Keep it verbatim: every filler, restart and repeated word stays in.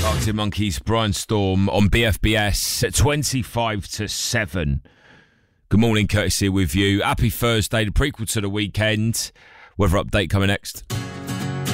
Arctic Monkeys, Brian Storm on B F B S at twenty-five to seven. Good morning, Curtis here with you. Happy Thursday, the prequel to the weekend. Weather update coming next.